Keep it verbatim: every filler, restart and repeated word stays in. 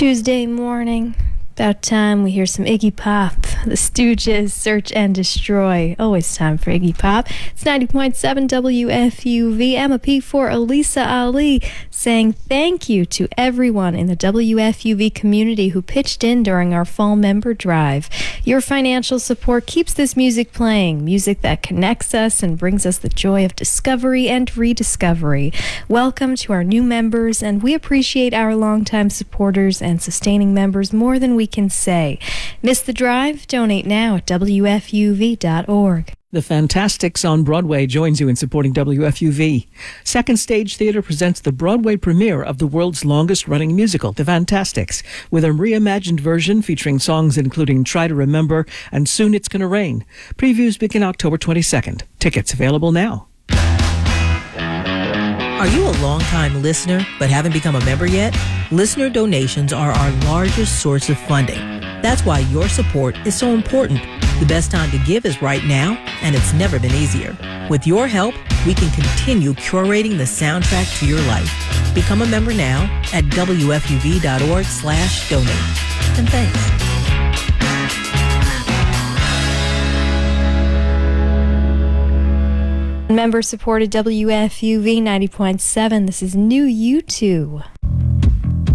Tuesday morning, about time we hear some Iggy Pop, the Stooges, Search and Destroy. Always time for Iggy Pop. It's ninety point seven W F U V. Emma P for Elisa Ali saying thank you to everyone in the W F U V community who pitched in during our fall member drive. Your financial support keeps this music playing, music that connects us and brings us the joy of discovery and rediscovery. Welcome to our new members, and we appreciate our longtime supporters and sustaining members more than we can say. Miss the drive? Donate now at W F U V dot org. The Fantastics on Broadway joins you in supporting W F U V. Second Stage Theater presents the Broadway premiere of the world's longest-running musical, The Fantastics, with a reimagined version featuring songs including Try to Remember and Soon It's Gonna Rain. Previews begin October twenty-second. Tickets available now. Are you a long-time listener but haven't become a member yet? Listener donations are our largest source of funding. That's why your support is so important. The best time to give is right now, and it's never been easier. With your help, we can continue curating the soundtrack to your life. Become a member now at W F U V dot org slash donate. And thanks. Member supported W F U V ninety point seven. This is New U two.